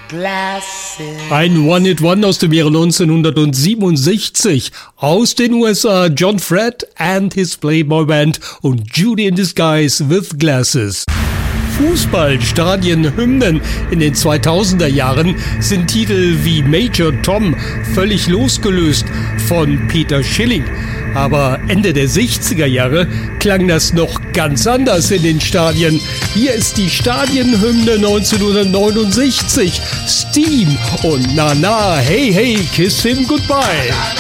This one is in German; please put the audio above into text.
Ein One-Hit-One aus dem Jahre 1967 aus den USA, John Fred and his Playboy Band und Judy in Disguise with Glasses. Fußballstadienhymnen in den 2000er Jahren sind Titel wie Major Tom völlig losgelöst von Peter Schilling. Aber Ende der 60er Jahre klang das noch ganz anders in den Stadien. Hier ist die Stadienhymne 1969, Steam und Na Na, Hey Hey, Kiss Him Goodbye.